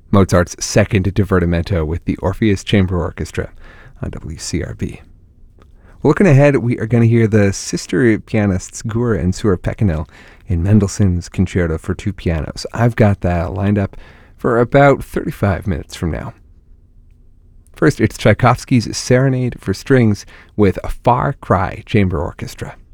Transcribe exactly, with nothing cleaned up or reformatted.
Mozart's Second Divertimento with the Orpheus Chamber Orchestra on W C R B. Looking ahead, we are going to hear the sister pianists Gura and Sura Pekkanil in Mendelssohn's Concerto for Two Pianos. I've got that lined up for about thirty-five minutes from now. First, it's Tchaikovsky's Serenade for Strings with a Far Cry Chamber Orchestra.